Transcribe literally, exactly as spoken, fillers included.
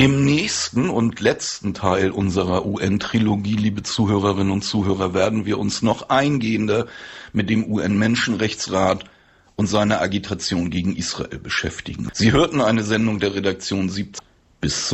Im nächsten und letzten Teil unserer U N-Trilogie, liebe Zuhörerinnen und Zuhörer, werden wir uns noch eingehender mit dem U N-Menschenrechtsrat und seiner Agitation gegen Israel beschäftigen. Sie hörten eine Sendung der Redaktion siebzehn. Bis